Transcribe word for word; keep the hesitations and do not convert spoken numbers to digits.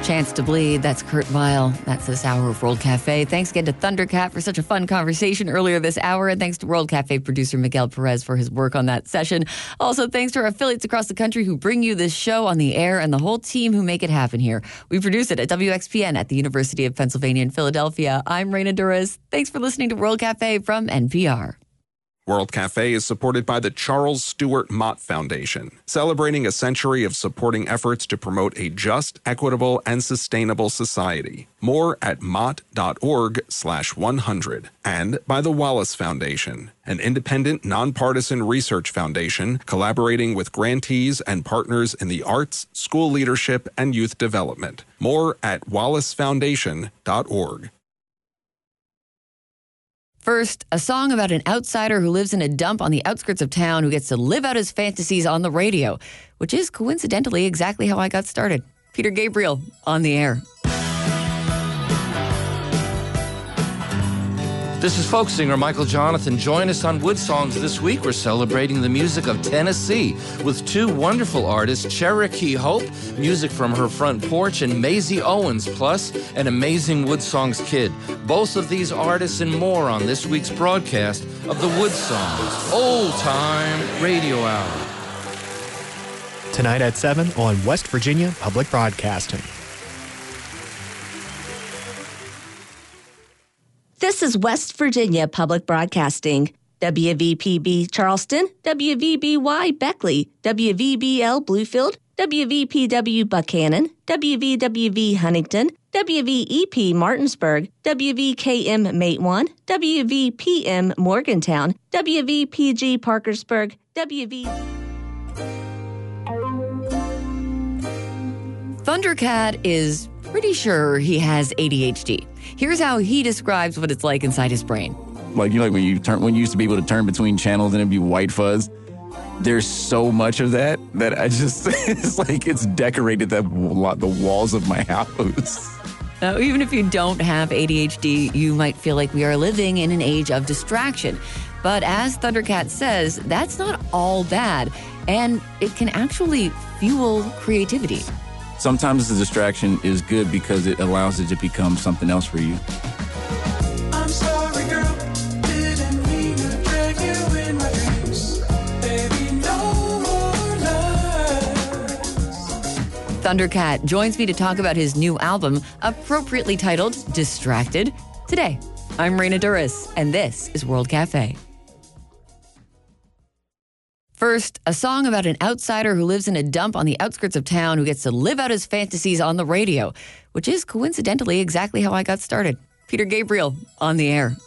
Chance to Bleed, that's Kurt Vile. That's this hour of World Cafe. Thanks again to Thundercat for such a fun conversation earlier this hour, and thanks to World Cafe producer Miguel Perez for his work on that session. Also, thanks to our affiliates across the country who bring you this show on the air and the whole team who make it happen here. We produce it at W X P N at the University of Pennsylvania in Philadelphia. I'm Raina Duras. Thanks for listening to World Cafe from N P R. World Cafe is supported by the Charles Stewart Mott Foundation, celebrating a century of supporting efforts to promote a just, equitable, and sustainable society. More at mott.org slash 100. And by the Wallace Foundation, an independent, nonpartisan research foundation collaborating with grantees and partners in the arts, school leadership, and youth development. More at wallace foundation dot org. First, a song about an outsider who lives in a dump on the outskirts of town who gets to live out his fantasies on the radio, which is coincidentally exactly how I got started. Peter Gabriel, on the air. This is folk singer Michael Jonathan. Join us on Wood Songs this week. We're celebrating the music of Tennessee with two wonderful artists, Cherokee Hope, music from her front porch, and Maisie Owens, plus an amazing Wood Songs kid. Both of these artists and more on this week's broadcast of the Wood Songs Old Time Radio Hour. Tonight at seven on West Virginia Public Broadcasting. This is West Virginia Public Broadcasting. W V P B Charleston, W V B Y Beckley, W V B L Bluefield, W V P W Buchanan, W V W V Huntington, W V E P Martinsburg, W V K M Matewan, W V P M Morgantown, W V P G Parkersburg, W V... Thundercat is pretty sure he has A D H D. Here's how he describes what it's like inside his brain. Like, you know, like when you turn, when you used to be able to turn between channels and it'd be white fuzz. There's so much of that that I just, it's like it's decorated the, the walls of my house. Now, even if you don't have A D H D, you might feel like we are living in an age of distraction. But as Thundercat says, that's not all bad, and it can actually fuel creativity. Sometimes the distraction is good because it allows it to become something else for you. I'm sorry, girl. Didn't mean to drag you in my dreams. Baby, no more lies. Thundercat joins me to talk about his new album, appropriately titled Distracted, today. I'm Raina Duras, and this is World Cafe. First, a song about an outsider who lives in a dump on the outskirts of town who gets to live out his fantasies on the radio, which is coincidentally exactly how I got started. Peter Gabriel, on the air.